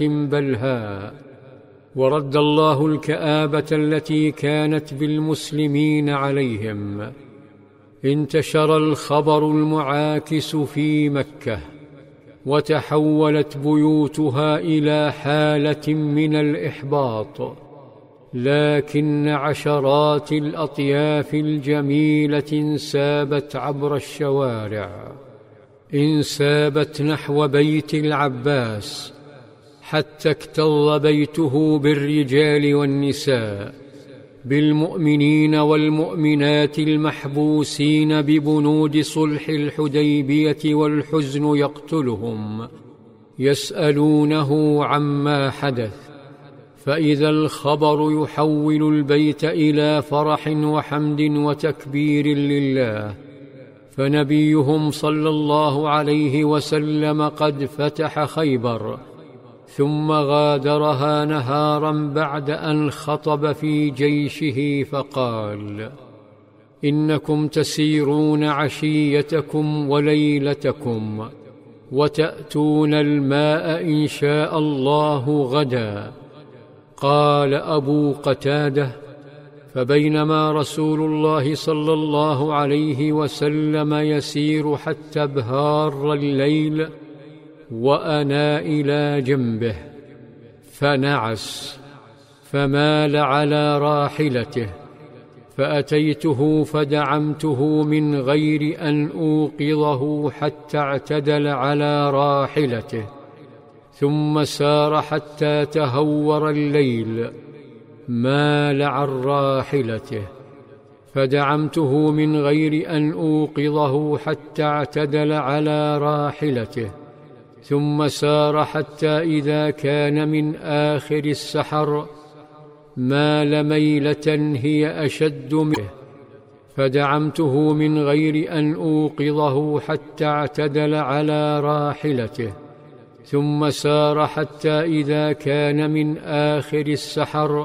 بلهاء، ورد الله الكآبة التي كانت بالمسلمين عليهم. انتشر الخبر المعاكس في مكة، وتحولت بيوتها إلى حالة من الإحباط، لكن عشرات الأطياف الجميلة انسابت عبر الشوارع، انسابت نحو بيت العباس، حتى اكتظ بيته بالرجال والنساء، بالمؤمنين والمؤمنات المحبوسين ببنود صلح الحديبية، والحزن يقتلهم، يسألونه عما حدث. فإذا الخبر يحول البيت إلى فرح وحمد وتكبير لله، فنبيهم صلى الله عليه وسلم قد فتح خيبر، ثم غادرها نهارا بعد أن خطب في جيشه فقال: إنكم تسيرون عشيتكم وليلتكم، وتأتون الماء إن شاء الله غدا. قال أبو قتادة: فبينما رسول الله صلى الله عليه وسلم يسير حتى ابهار الليل، وأنا إلى جنبه، فنعس فمال على راحلته، فأتيته فدعمته من غير أن أوقظه حتى اعتدل على راحلته، ثم سار حتى تهور الليل، مال عن راحلته، فدعمته من غير أن أوقظه حتى اعتدل على راحلته، ثم سار حتى إذا كان من آخر السحر مال ميلة هي أشد منه، فدعمته من غير أن أوقظه حتى اعتدل على راحلته، ثم سار حتى إذا كان من آخر السحر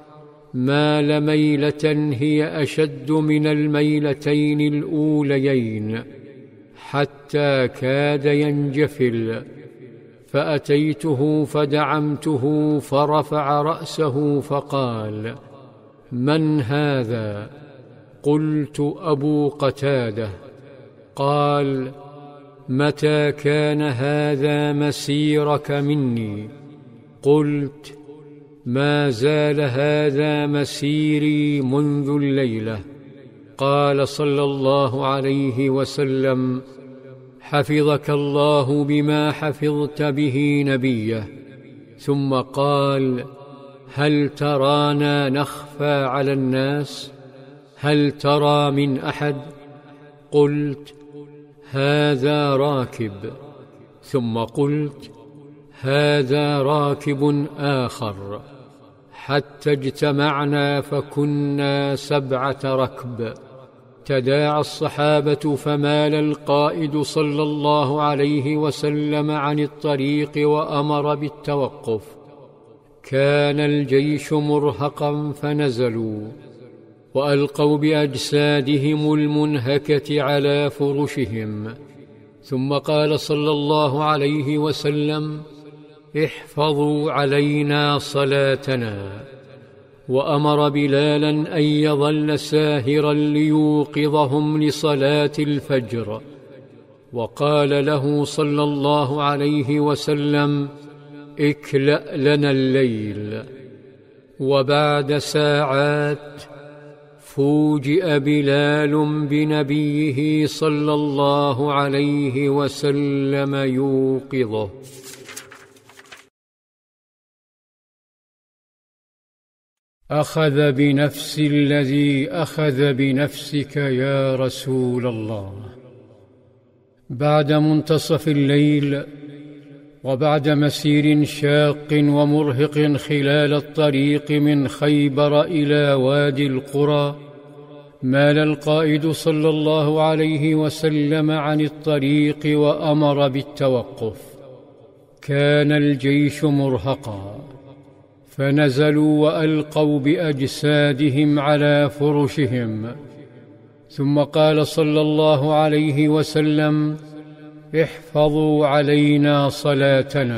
مال ميلة هي أشد من الميلتين الأوليين، حتى كاد ينجفل، فأتيته فدعمته فرفع رأسه فقال: من هذا؟ قلت: أبو قتادة. قال: متى كان هذا مسيرك مني؟ قلت: ما زال هذا مسيري منذ الليلة. قال صلى الله عليه وسلم: حفظك الله بما حفظت به نبيه. ثم قال: هل ترانا نخفى على الناس؟ هل ترى من أحد؟ قلت: هذا راكب. ثم قلت: هذا راكب آخر، حتى اجتمعنا فكنا 7 ركب. تداعى الصحابة، فمال القائد صلى الله عليه وسلم عن الطريق وأمر بالتوقف. كان الجيش مرهقا فنزلوا، وألقوا بأجسادهم المنهكة على فرشهم. ثم قال صلى الله عليه وسلم: احفظوا علينا صلاتنا. وأمر بلالا أن يظل ساهرا ليوقظهم لصلاة الفجر. وقال له صلى الله عليه وسلم: اكلأ لنا الليل. وبعد ساعات فوجئ بلال بنبيه صلى الله عليه وسلم يوقظه. أخذ بنفس الذي أخذ بنفسك يا رسول الله. بعد منتصف الليل، وبعد مسير شاق ومرهق خلال الطريق من خيبر إلى وادي القرى، مال القائد صلى الله عليه وسلم عن الطريق وأمر بالتوقف. كان الجيش مرهقا، فنزلوا وألقوا بأجسادهم على فرشهم. ثم قال صلى الله عليه وسلم: احفظوا علينا صلاتنا.